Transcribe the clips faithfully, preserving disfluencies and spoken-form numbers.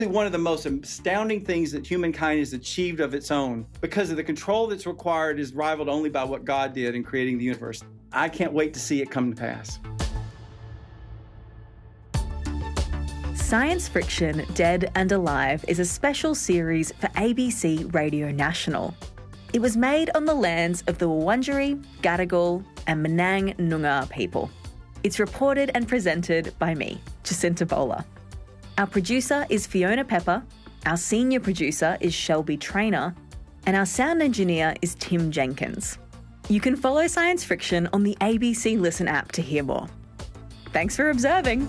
One of the most astounding things that humankind has achieved of its own, because of the control that's required, is rivaled only by what God did in creating the universe. I can't wait to see it come to pass. Science Friction Dead and Alive is a special series for A B C Radio National. It was made on the lands of the Wurundjeri, Gadigal and Menang Noongar people. It's reported and presented by me, Jacinta Bowler. Our producer is Fiona Pepper, our senior producer is Shelby Traynor, and our sound engineer is Tim Jenkins. You can follow Science Friction on the A B C Listen app to hear more. Thanks for observing.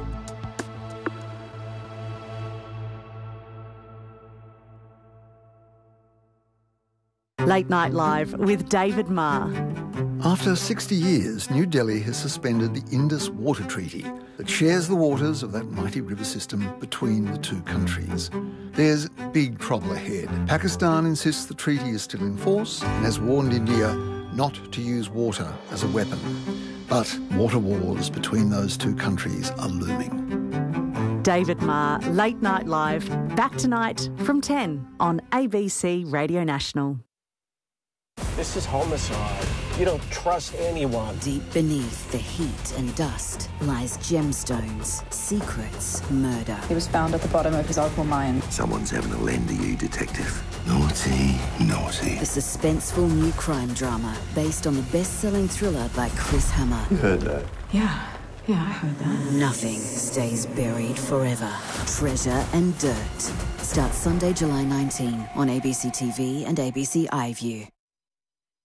Late Night Live with David Marr. After sixty years, New Delhi has suspended the Indus Water Treaty that shares the waters of that mighty river system between the two countries. There's big trouble ahead. Pakistan insists the treaty is still in force and has warned India not to use water as a weapon. But water wars between those two countries are looming. David Marr, Late Night Live, back tonight from ten on A B C Radio National. This is homicide. You don't trust anyone. Deep beneath the heat and dust lies gemstones, secrets, murder. He was found at the bottom of his opal mine. Someone's having a lend to you, detective. Naughty, naughty. The suspenseful new crime drama based on the best-selling thriller by Chris Hammer. You heard that? Yeah, yeah, I heard that. Nothing stays buried forever. Treasure and Dirt. Starts Sunday, July nineteenth on A B C T V and A B C iView.